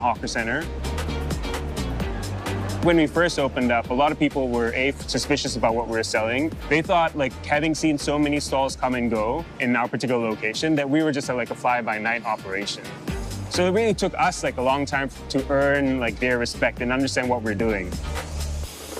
Hawker Center. When we first opened up, a lot of people were suspicious about what we were selling. They thought, like, having seen so many stalls come and go in our particular location, that we were just like a fly-by-night operation. So it really took us like a long time to earn like their respect and understand what we're doing.